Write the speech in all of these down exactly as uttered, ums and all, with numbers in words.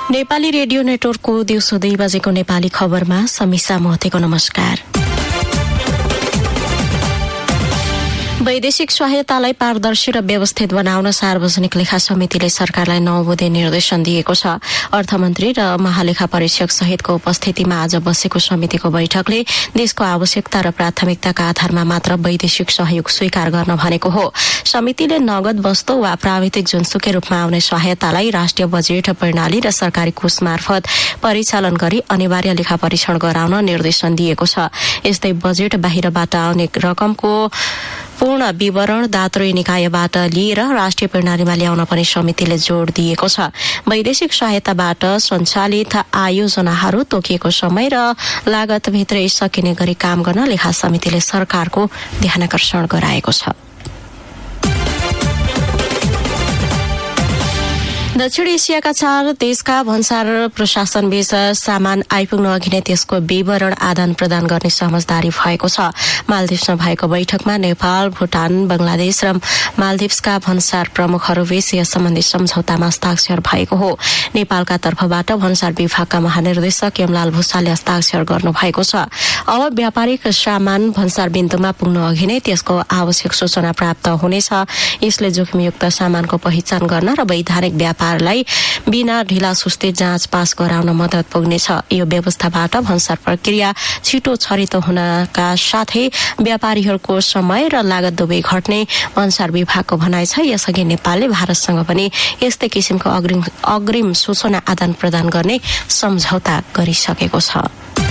Nepali radio नेटवर्कको दिउँसो दुई बजेको नेपाली खबरमा समीसा महतेको नमस्कार। वैदेशिक सहायतालाई पारदर्शी र व्यवस्थित बनाउन सार्वजनिक लेखा समितिले सरकारलाई नौ बुँदे निर्देशन दिएको छ। अर्थमन्त्री र महालेखा परीक्षक सहितको उपस्थितिमा आज बसेको समितिको बैठकले देशको आवश्यकता र प्राथमिकताका आधारमा मात्र वैदेशिक सहयोग स्वीकार गर्न भनेको हो। समितिले नगद वस्तु वा प्राविधिक जुनसुकै रूपमा आउने सहायतालाई राष्ट्रिय बजेट प्रणाली र सरकारी कोष मार्फत परिचालन गरी अनिवार्य लेखा परीक्षण गराउन निर्देशन दिएको छ। यस्तै बजेट बाहिरबाट आउने रकमको पूर्ण विवरण दात्री निकायबाट लिएर राष्ट्रिय प्रणालीमा ल्याउन पनि समितिले जोड़ दिएको छ। वैदेशिक सहायताबाट सञ्चालित आयोजनाहरू तोकिएको समय र लागतभित्रै सकिने गरी काम गर्न लेखा समितिले सरकारको ध्यानाकर्षण गराएको छ। दक्षिण एसियाका चार देशका भन्सार प्रशासनबीच सामान आइपुग्न अघि नै त्यसको विवरण आदान प्रदान गर्ने समझदारी भएको छ। मालदिप्समा भएको बैठकमा नेपाल, भूटान, बंगलादेश र मालदिप्सका भन्सार प्रमुखहरूबीच यस सम्बन्धी सम्झौतामा हस्ताक्षर भएको हो। नेपालका तर्फबाट भन्सार विभागका महानिर्देशक यमलाल भूषालले हस्ताक्षर गर्नु भएको छ। अब व्यापारिक सामान भन्सार बिन्दुमा पुग्न अघि नै त्यसको आवश्यक सूचना प्राप्त हुनेछ। यसले जोखिमयुक्त सामानको पहिचान गर्न र वैधानिक व्यापार लाई बिना ढिला सुस्ती जाँच पास गराउन मद्दत पुग्नेछ। यो व्यवस्थाबाट भन्सार प्रक्रिया छिटो छरितो हुनका साथै व्यापारीहरूको समय र लागत दुवै घट्ने भन्सार विभागको भनाइ छ। यसअघि नेपालले भारतसँग पनि यस्तै किसिमको अग्रिम अग्रिम सूचना आदान प्रदान गर्ने सम्झौता गरिसकेको छ।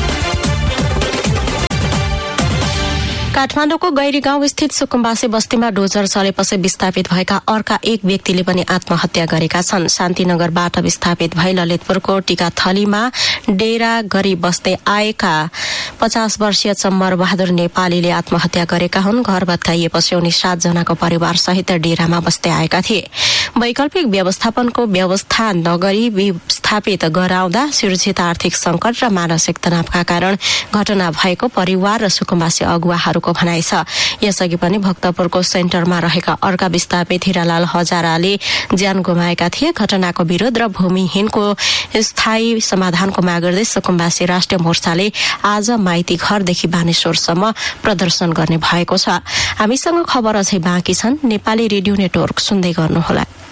काठमाडौँको गैरी गाउँ स्थित सुकुम्बासी बस्तीमा डोजर चलेपछि विस्थापित भएका अर्का एक व्यक्तिले पनि आत्महत्या गरेका छन्। शान्तिनगरबाट विस्थापित भई ललितपुरको टीकाथलीमा डेरा गरी बस्दै आएका पचास वर्षीय चम्मर बहादुर नेपालीले आत्महत्या गरेका हुन्। घर भत्काइएपछि उनी सात जनाको परिवार सहित डेरामा बस्दै आएका थिए। वैकल्पिक व्यवस्थापनको व्यवस्था नगरी विस्थापित गराउँदा सिर्जित आर्थिक संकट र मानसिक तनावका कारण घटना भएको परिवार र सुकुम्बासी अगुवाहरूको भनाइ छ। यसअघि पनि भक्तपुरको सेन्टरमा रहेका अर्का विस्थापित हिरालाल हजाराले ज्यान गुमाएका थिए। घटनाको विरोध र भूमिहीनको स्थायी समाधानको माग गर्दै सुकुम्बासी राष्ट्रिय मोर्चाले आज माइती घरदेखि बानेश्वरसम्म प्रदर्शन गर्ने भएको छ। हामीसँग खबर अझै बाँकी छन्। नेपाली रेडियो नेटवर्क सुन्दै गर्नुहोला।